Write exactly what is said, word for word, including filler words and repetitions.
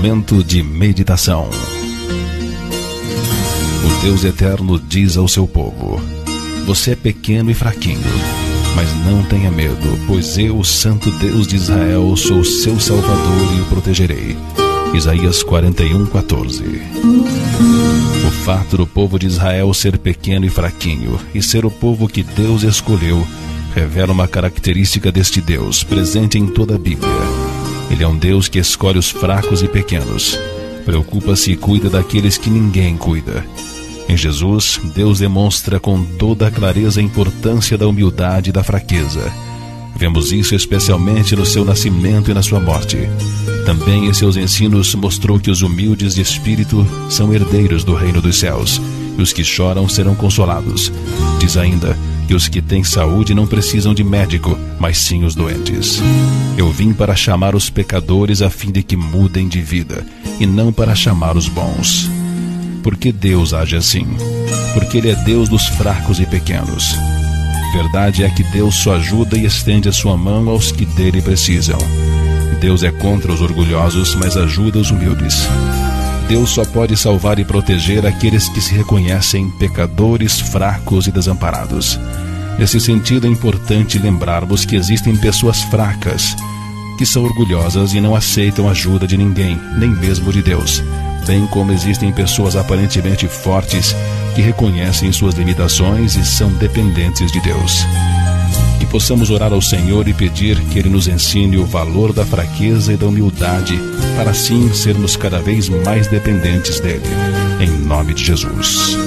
Momento de meditação. O Deus eterno diz ao seu povo: você é pequeno e fraquinho, mas não tenha medo, pois eu, o Santo Deus de Israel, sou seu Salvador e o protegerei. Isaías quarenta e um, quatorze. O fato do povo de Israel ser pequeno e fraquinho e ser o povo que Deus escolheu revela uma característica deste Deus presente em toda a Bíblia. Ele é um Deus que escolhe os fracos e pequenos, preocupa-se e cuida daqueles que ninguém cuida. Em Jesus, Deus demonstra com toda a clareza a importância da humildade e da fraqueza. Vemos isso especialmente no seu nascimento e na sua morte. Também em seus ensinos mostrou que os humildes de espírito são herdeiros do reino dos céus, e os que choram serão consolados. Diz ainda que os que têm saúde não precisam de médico, mas sim os doentes. Eu vim para chamar os pecadores a fim de que mudem de vida, e não para chamar os bons. Por que Deus age assim? Porque Ele é Deus dos fracos e pequenos. Verdade é que Deus só ajuda e estende a sua mão aos que dele precisam. Deus é contra os orgulhosos, mas ajuda os humildes. Deus só pode salvar e proteger aqueles que se reconhecem pecadores, fracos e desamparados. Nesse sentido, é importante lembrarmos que existem pessoas fracas, que são orgulhosas e não aceitam ajuda de ninguém, nem mesmo de Deus, bem como existem pessoas aparentemente fortes que reconhecem suas limitações e são dependentes de Deus. Que possamos orar ao Senhor e pedir que Ele nos ensine o valor da fraqueza e da humildade, para assim sermos cada vez mais dependentes dEle. Em nome de Jesus.